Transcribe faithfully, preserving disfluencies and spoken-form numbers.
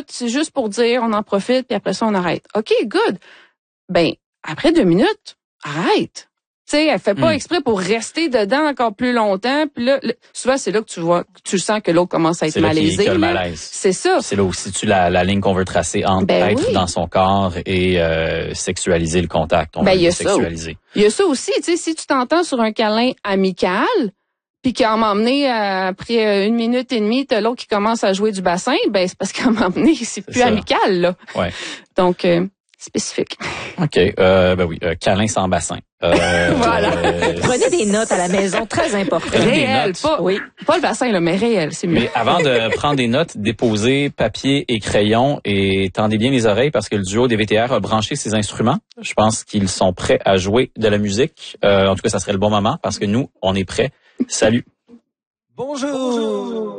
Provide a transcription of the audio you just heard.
minutes, c'est juste pour dire, on en profite, puis après ça, on arrête. OK, good. Ben, après deux minutes, arrête. Tu sais, elle fait pas mm. exprès pour rester dedans encore plus longtemps. Puis là, le, souvent, c'est là que tu vois, que tu sens que l'autre commence à être c'est malaisé. C'est là malaise. C'est ça. C'est là où si tu la, la ligne qu'on veut tracer entre ben être oui. dans son corps et euh, sexualiser le contact. On ben, veut il y a sexualiser. Il y a ça aussi, tu sais, si tu t'entends sur un câlin amical, puis qu'à m'emmener après une minute et demie, t'as l'autre qui commence à jouer du bassin, ben c'est parce qu'à m'emmener, c'est, c'est plus ça. Amical, là. Ouais. Donc, euh, spécifique. OK. Euh, ben oui, euh, câlin sans bassin. Euh, voilà. Euh, Prenez des notes à la maison, très important. Réel, pas, oui. pas le bassin, là, mais réel, c'est mieux. Mais avant de prendre des notes, déposez papier et crayon et tendez bien les oreilles parce que le duo des V T R a branché ses instruments. Je pense qu'ils sont prêts à jouer de la musique. Euh, en tout cas, ça serait le bon moment parce que nous, on est prêts. Salut. Bonjour. Bonjour.